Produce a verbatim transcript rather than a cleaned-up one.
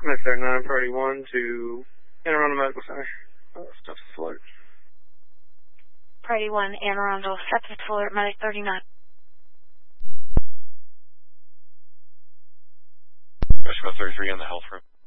Med thirty-nine, Priority one to Anne Arundel Medical Center. Oh, sepsis alert. Priority one, Anne Arundel, sepsis alert, Medic thirty-nine. Rescue thirty-three on the health room.